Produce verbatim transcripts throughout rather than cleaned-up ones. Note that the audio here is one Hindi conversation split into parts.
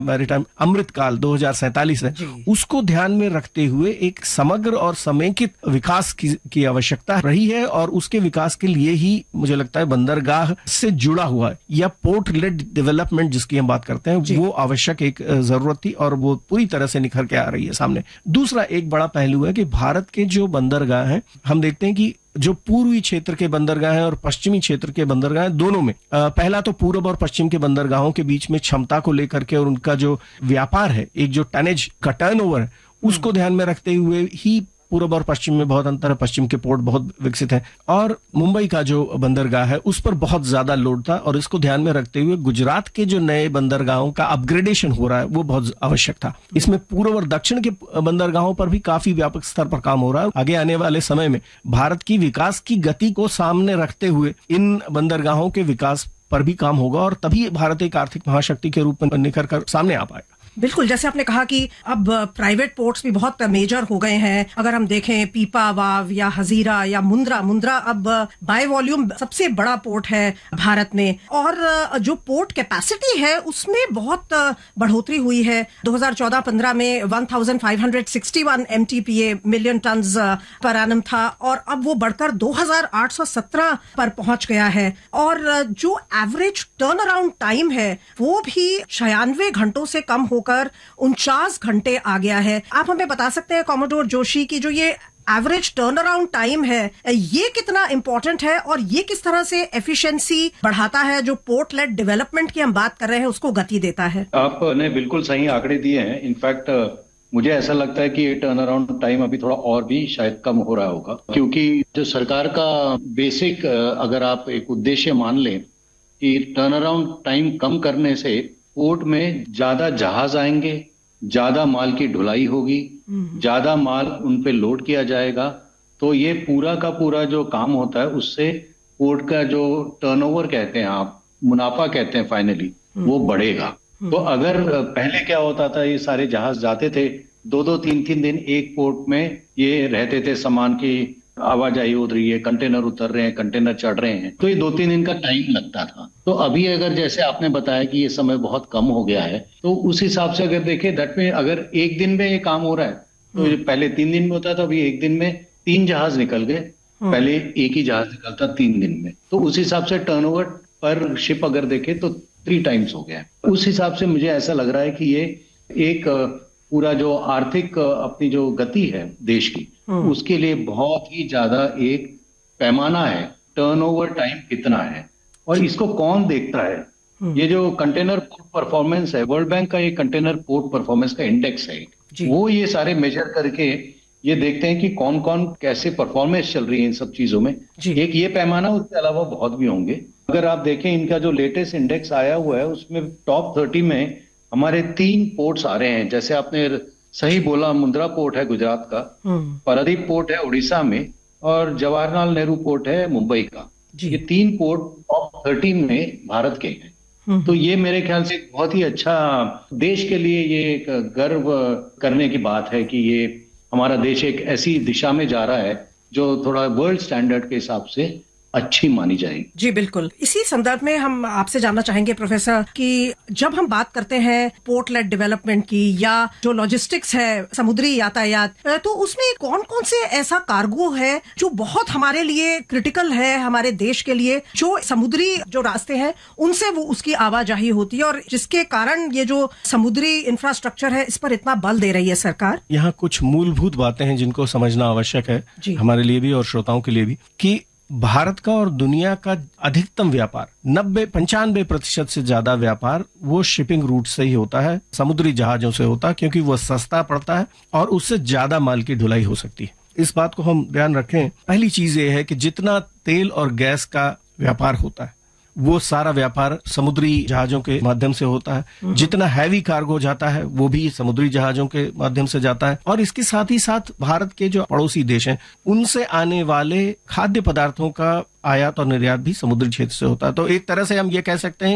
मैरीटाइम अमृतकाल दो हज़ार सैंतालीस है, उसको ध्यान में रखते हुए एक समग्र और समेकित विकास की, की आवश्यकता रही है और उसके विकास के लिए ही मुझे लगता है बंदरगाह से जुड़ा हुआ है या पोर्ट लेड डेवलपमेंट जिसकी हम बात करते हैं वो आवश्यक एक जरूरत थी और वो पूरी तरह से निखर के आ रही है सामने। दूसरा एक बड़ा पहलू है कि भारत के जो बंदरगाह हैं, हम देखते हैं कि जो पूर्वी क्षेत्र के बंदरगाह हैं और पश्चिमी क्षेत्र के बंदरगाह हैं, दोनों में पहला तो पूर्व और पश्चिम के बंदरगाहों के बीच में क्षमता को लेकर के और उनका जो व्यापार है, एक जो टनेज का टर्नओवर है, उसको ध्यान में रखते हुए ही पूर्व और पश्चिम में बहुत अंतर है। पश्चिम के पोर्ट बहुत विकसित हैं और मुंबई का जो बंदरगाह है उस पर बहुत ज्यादा लोड था और इसको ध्यान में रखते हुए गुजरात के जो नए बंदरगाहों का अपग्रेडेशन हो रहा है वो बहुत आवश्यक था। इसमें पूर्व और दक्षिण के बंदरगाहों पर भी काफी व्यापक स्तर पर काम हो रहा है। आगे आने वाले समय में भारत की विकास की गति को सामने रखते हुए इन बंदरगाहों के विकास पर भी काम होगा और तभी भारत एक आर्थिक महाशक्ति के रूप में निखर कर सामने आ पाएगा। बिल्कुल, जैसे आपने कहा कि अब प्राइवेट पोर्ट्स भी बहुत मेजर हो गए हैं। अगर हम देखें पीपा वाव या हजीरा या मुंद्रा मुंद्रा अब बाय वॉल्यूम सबसे बड़ा पोर्ट है भारत में और जो पोर्ट कैपेसिटी है उसमें बहुत बढ़ोतरी हुई है। दो हज़ार चौदह पंद्रह में पंद्रह सौ इकसठ MTPA million turns per annum था और अब वो बढ़कर दो हज़ार आठ सौ सत्रह पर पहुंच गया है और जो एवरेज टर्न अराउंड टाइम है वो भी छियानवे घंटों से कम हो कर उनचास घंटे आ गया है। आप हमें बता सकते हैं कॉमोडोर जोशी की जो ये एवरेज टर्न अराउंड टाइम है ये कितना इंपॉर्टेंट है और ये किस तरह से एफिशिएंसी बढ़ाता है, जो पोर्ट लेड डेवलपमेंट की हम बात कर रहे हैं उसको गति देता है? आपने बिल्कुल सही आंकड़े दिए हैं। इनफैक्ट मुझे ऐसा लगता है कि ये टर्न अराउंड टाइम अभी थोड़ा और भी शायद कम हो रहा होगा, क्योंकि जो सरकार का बेसिक अगर आप एक उद्देश्य मान लें कि टर्न अराउंड टाइम कम करने से पोर्ट में ज्यादा जहाज आएंगे, ज्यादा माल की ढुलाई होगी, ज्यादा माल उन पे लोड किया जाएगा, तो ये पूरा का पूरा जो काम होता है उससे पोर्ट का जो टर्नओवर कहते हैं आप, मुनाफा कहते हैं फाइनली, वो बढ़ेगा। तो अगर पहले क्या होता था, ये सारे जहाज जाते थे, दो दो तीन तीन दिन एक पोर्ट में ये रहते थे, सामान की आवाजाही हो रही है, कंटेनर उतर रहे हैं, कंटेनर चढ़ रहे हैं, तो ये दो तीन दिन का टाइम लगता था। तो अभी अगर जैसे आपने बताया कि ये समय बहुत कम हो गया है, तो उस हिसाब से अगर देखें दैट में अगर एक दिन में ये काम हो रहा है तो ये पहले तीन दिन में होता था, अभी एक दिन में तीन जहाज निकल गए, पहले एक ही जहाज निकलता तीन दिन में। तो उस हिसाब से टर्नओवर पर शिप अगर देखें तो थ्री टाइम्स हो गया। उस हिसाब से मुझे ऐसा लग रहा है कि ये एक पूरा जो आर्थिक अपनी जो गति है देश की, उसके लिए बहुत ही ज्यादा एक पैमाना है। टर्नओवर टाइम कितना है और इसको कौन देखता है? ये जो कंटेनर पोर्ट परफॉर्मेंस है, वर्ल्ड बैंक का ये कंटेनर पोर्ट परफॉर्मेंस का इंडेक्स है, वो ये सारे मेजर करके ये देखते हैं कि कौन कौन कैसे परफॉर्मेंस चल रही है इन सब चीजों में। एक ये पैमाना, उसके अलावा बहुत भी होंगे। अगर आप देखें इनका जो लेटेस्ट इंडेक्स आया हुआ है उसमें टॉप थर्टी में हमारे तीन पोर्ट्स आ रहे हैं। जैसे आपने सही बोला, मुंद्रा पोर्ट है गुजरात का, पारादीप पोर्ट है उड़ीसा में और जवाहरलाल नेहरू पोर्ट है मुंबई का। ये तीन पोर्ट टॉप थर्टी में भारत के हैं। तो ये मेरे ख्याल से बहुत ही अच्छा, देश के लिए ये एक गर्व करने की बात है कि ये हमारा देश एक ऐसी दिशा में जा रहा है जो थोड़ा वर्ल्ड स्टैंडर्ड के हिसाब से अच्छी मानी जाएगी। जी बिल्कुल। इसी संदर्भ में हम आपसे जानना चाहेंगे प्रोफेसर कि जब हम बात करते हैं पोर्ट लेड डेवलपमेंट की या जो लॉजिस्टिक्स है, समुद्री यातायात, तो उसमें कौन कौन से ऐसा कार्गो है जो बहुत हमारे लिए क्रिटिकल है, हमारे देश के लिए, जो समुद्री जो रास्ते हैं उनसे वो उसकी आवाजाही होती है और जिसके कारण ये जो समुद्री इंफ्रास्ट्रक्चर है इस पर इतना बल दे रही है सरकार? यहाँ कुछ मूलभूत बातें हैं जिनको समझना आवश्यक है हमारे लिए भी और श्रोताओं के लिए भी, कि भारत का और दुनिया का अधिकतम व्यापार नब्बे पंचानवे प्रतिशत से ज्यादा व्यापार वो शिपिंग रूट से ही होता है, समुद्री जहाजों से होता है, क्योंकि वो सस्ता पड़ता है और उससे ज्यादा माल की ढुलाई हो सकती है। इस बात को हम ध्यान रखें। पहली चीज ये है कि जितना तेल और गैस का व्यापार होता है वो सारा व्यापार समुद्री जहाजों के माध्यम से होता है। जितना हैवी कार्गो जाता है वो भी समुद्री जहाजों के माध्यम से जाता है और इसके साथ ही साथ भारत के जो पड़ोसी देश हैं उनसे आने वाले खाद्य पदार्थों का आयात और निर्यात भी समुद्री क्षेत्र से होता है। तो एक तरह से हम ये कह सकते हैं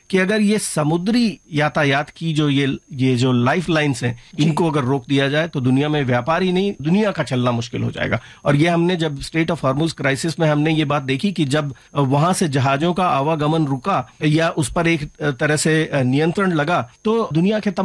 कि अगर ये समुद्री यातायात की जो ये ये जो लाइफ लाइन्स हैं, इनको अगर रोक दिया जाए तो दुनिया में व्यापार ही नहीं, दुनिया का चलना मुश्किल हो जाएगा। और ये हमने जब स्ट्रेट ऑफ हॉर्मुज क्राइसिस में हमने ये बात देखी कि जब वहां से जहाजों का आवागमन रुका या उस पर एक तरह से नियंत्रण लगा, तो दुनिया के